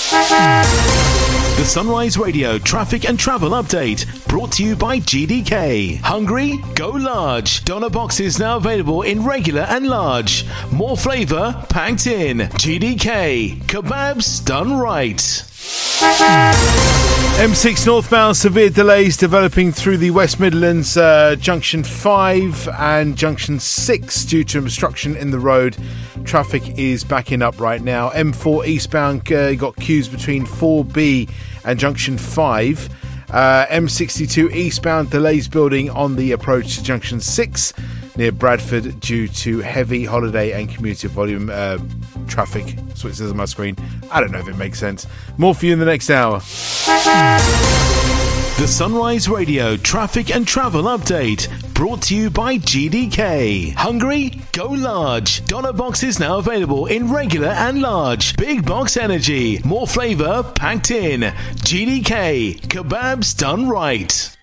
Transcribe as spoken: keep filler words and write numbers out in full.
The Sunrise Radio traffic and travel update brought to you by G D K. Hungry? Go large. Doner boxes now available in regular and large. More flavour packed in. G D K. Kebabs done right. M six northbound, severe delays developing through the West Midlands, uh, Junction five and Junction six due to obstruction in the road. Traffic is backing up right now. M four eastbound, uh, got queues between four B and Junction five. Uh, M sixty-two eastbound, delays building on the approach to Junction six near Bradford due to heavy holiday and commuter volume uh, traffic. That's what it says on my screen. I don't know if it makes sense. More for you in the next hour. The Sunrise Radio traffic and travel update brought to you by G D K. Hungry? Go large. Doner boxes now available in regular and large. Big box energy. More flavour packed in. G D K. Kebabs done right.